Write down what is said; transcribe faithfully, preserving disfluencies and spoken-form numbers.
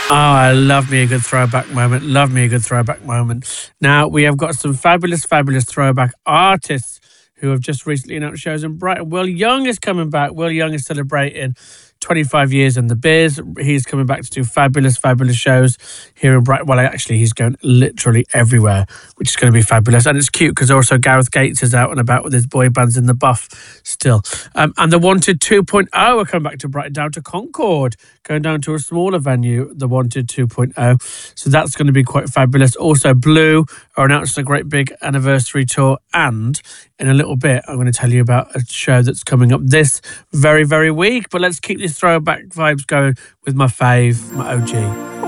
Oh, I love me a good throwback moment. Love me a good throwback moment. Now, we have got some fabulous, fabulous throwback artists who have just recently announced shows in Brighton. Will Young is coming back. Will Young is celebrating twenty-five years in the biz. He's coming back to do fabulous, fabulous shows here in Brighton. Well, actually, he's going literally everywhere, which is going to be fabulous. And it's cute because also Gareth Gates is out and about with his boy bands in the Buff still. Um, and the Wanted two point oh are coming back to Brighton, down to Concord, going down to a smaller venue, the Wanted two point oh. So that's going to be quite fabulous. Also, Blue are announcing a great big anniversary tour. And in a little bit, I'm going to tell you about a show that's coming up this very, very week. But let's keep these throwback vibes going with my fave, my O G.